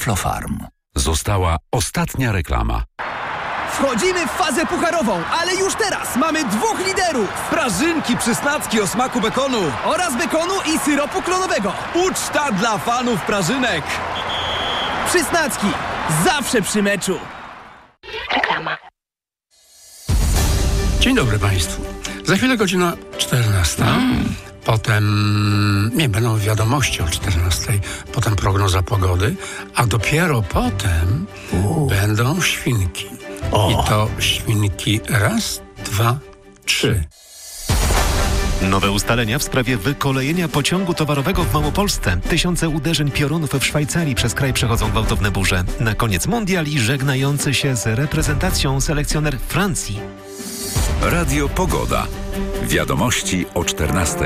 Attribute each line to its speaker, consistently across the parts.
Speaker 1: Aflofarm.
Speaker 2: Została ostatnia reklama.
Speaker 3: Wchodzimy w fazę pucharową, ale już teraz mamy 2 liderów!
Speaker 4: Prażynki przysnacki o smaku bekonu
Speaker 3: Oraz bekonu i syropu klonowego.
Speaker 4: Uczta dla fanów prażynek.
Speaker 3: Przysnacki. Zawsze przy meczu.
Speaker 5: Reklama.
Speaker 6: Dzień dobry Państwu. Za chwilę godzina 14. Potem będą wiadomości o 14. Potem prognoza pogody, a dopiero potem będą świnki. I to świnki 1, 2, 3.
Speaker 7: Nowe ustalenia w sprawie wykolejenia pociągu towarowego w Małopolsce. Tysiące uderzeń piorunów w Szwajcarii przez kraj przechodzą gwałtowne burze. Na koniec mundial i żegnający się z reprezentacją selekcjoner Francji.
Speaker 2: Radio Pogoda. Wiadomości o 14.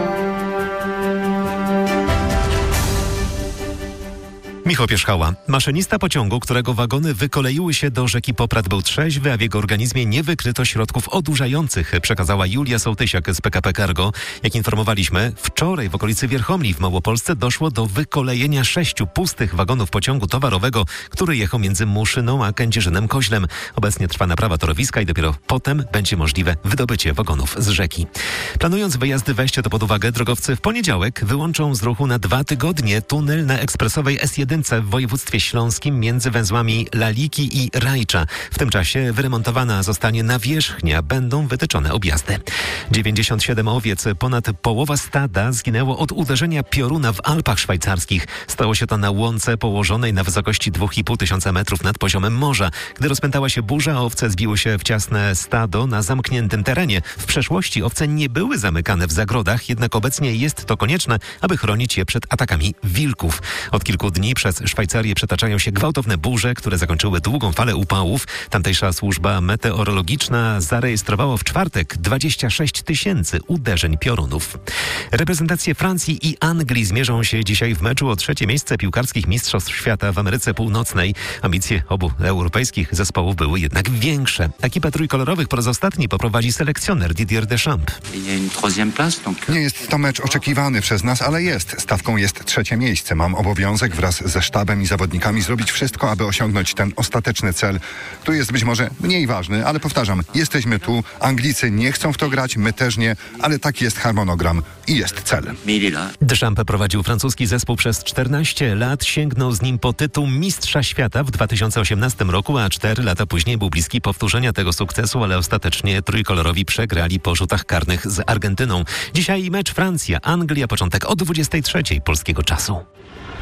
Speaker 7: Michał Pierzchała. Maszynista pociągu, którego wagony wykoleiły się do rzeki Poprad, był trzeźwy, a w jego organizmie nie wykryto środków odurzających, przekazała Julia Sołtysiak z PKP Cargo. Jak informowaliśmy, wczoraj w okolicy Wierchomli w Małopolsce doszło do wykolejenia 6 pustych wagonów pociągu towarowego, który jechał między Muszyną a Kędzierzynem-Koźlem. Obecnie trwa naprawa torowiska i dopiero potem będzie możliwe wydobycie wagonów z rzeki. Planując wyjazdy, weźcie to pod uwagę, drogowcy w poniedziałek wyłączą z ruchu na 2 tygodnie tunel na ekspresowej S1 w województwie śląskim między węzłami Laliki i Rajcza. W tym czasie wyremontowana zostanie nawierzchnia, będą wytyczone objazdy. 97 owiec, ponad połowa stada zginęło od uderzenia pioruna w Alpach szwajcarskich. Stało się to na łące położonej na wysokości 2500 metrów nad poziomem morza. Gdy rozpętała się burza, owce zbiły się w ciasne stado na zamkniętym terenie. W przeszłości owce nie były zamykane w zagrodach, jednak obecnie jest to konieczne, aby chronić je przed atakami wilków. Od kilku dni przez Szwajcarię przetaczają się gwałtowne burze, które zakończyły długą falę upałów. Tamtejsza służba meteorologiczna zarejestrowała w czwartek 26 000 uderzeń piorunów. Reprezentacje Francji i Anglii zmierzą się dzisiaj w meczu o 3. miejsce piłkarskich Mistrzostw Świata w Ameryce Północnej. Ambicje obu europejskich zespołów były jednak większe. Ekipę trójkolorowych po raz ostatni poprowadzi selekcjoner Didier Deschamps.
Speaker 8: Nie jest to mecz oczekiwany przez nas, ale jest. Stawką jest 3. miejsce. Mam obowiązek wraz ze sztabem i zawodnikami zrobić wszystko, aby osiągnąć ten ostateczny cel, który jest być może mniej ważny, ale powtarzam, jesteśmy tu, Anglicy nie chcą w to grać, my też nie, ale taki jest harmonogram i jest cel.
Speaker 7: Deschamps prowadził francuski zespół przez 14 lat, sięgnął z nim po tytuł Mistrza Świata w 2018 roku, a 4 lata później był bliski powtórzenia tego sukcesu, ale ostatecznie trójkolorowi przegrali po rzutach karnych z Argentyną. Dzisiaj mecz Francja-Anglia, początek o 23:00 polskiego czasu.